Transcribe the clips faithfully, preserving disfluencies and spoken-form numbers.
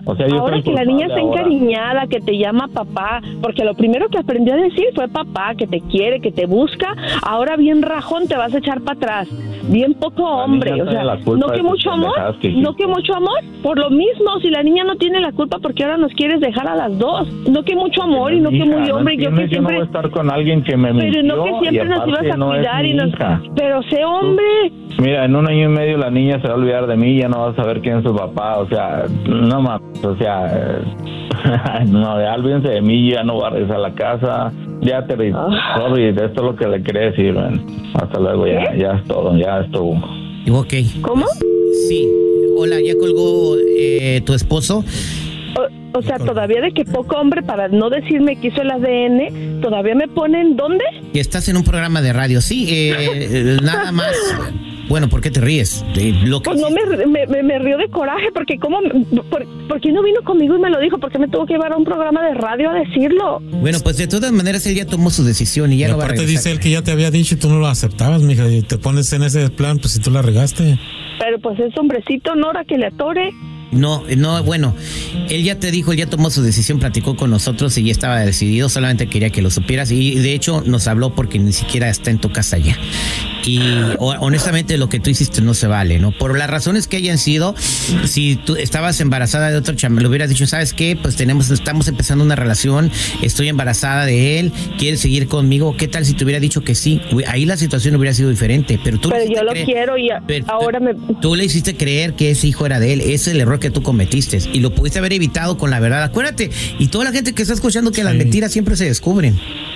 O sea, yo ahora que la niña está ahora. encariñada, que te llama papá, porque lo primero que aprendió a decir fue papá, que te quiere, que te busca, ahora bien rajón te vas a echar para atrás, bien poco hombre, o sea, no que mucho amor, que no que mucho amor, por lo mismo, si la niña no tiene la culpa, porque ahora nos quieres dejar a las dos, no que mucho amor y no hija, que muy hombre, no yo que yo siempre... no voy a estar con alguien que me mintió, pero no que siempre nos ibas a no cuidar y nos... Hija. Pero sé hombre. Mira, en un año y medio la niña se va a olvidar de mí, ya no va a saber quién es su papá, o sea, no mames, o sea, eh, no, ya olvídense de mí, ya no voy a regresar a la casa, ya te sorry, esto es lo que le quería decir, man. Hasta luego, ya, ya es todo, ya es todo. Ok. ¿Cómo? Sí, hola, ya colgó eh, tu esposo. O, o sea, todavía de que poco hombre, para no decirme que hizo el A D N, ¿todavía me ponen dónde? Que estás en un programa de radio, sí, eh, nada más. Bueno, ¿por qué te ríes? De lo que pues no, me, me, me río de coraje, porque ¿cómo? Por, ¿Por qué no vino conmigo y me lo dijo? ¿Por qué me tuvo que llevar a un programa de radio a decirlo? Bueno, pues de todas maneras él ya tomó su decisión y ya y no va a regresar. Aparte dice él que ya te había dicho y tú no lo aceptabas, mija, y te pones en ese plan, pues si tú la regaste. Pero pues es hombrecito, Nora, que le atore. No, no, bueno, él ya te dijo, él ya tomó su decisión, platicó con nosotros y ya estaba decidido, solamente quería que lo supieras y de hecho nos habló porque ni siquiera está en tu casa ya. Y honestamente lo que tú hiciste no se vale, ¿no? Por las razones que hayan sido, si tú estabas embarazada de otro chamaco, le hubieras dicho, ¿sabes qué? Pues tenemos, estamos empezando una relación, estoy embarazada de él, ¿quieres seguir conmigo? ¿Qué tal si te hubiera dicho que sí? Ahí la situación hubiera sido diferente, pero tú... Pero yo lo creer, quiero y pero, ahora me... Tú le hiciste creer que ese hijo era de él, ese es el error que tú cometiste y lo pudiste haber evitado con la verdad, acuérdate, y toda la gente que está escuchando que sí. Las mentiras siempre se descubren.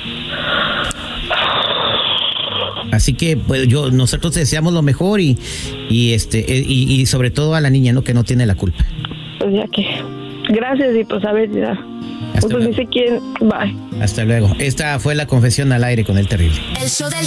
Así que pues yo nosotros te deseamos lo mejor y y este y, y sobre todo a la niña, ¿no? Que no tiene la culpa. Pues ya que gracias y pues a ver ya. Pues dice quién. Bye. Hasta luego. Esta fue la confesión al aire con el terrible. El show del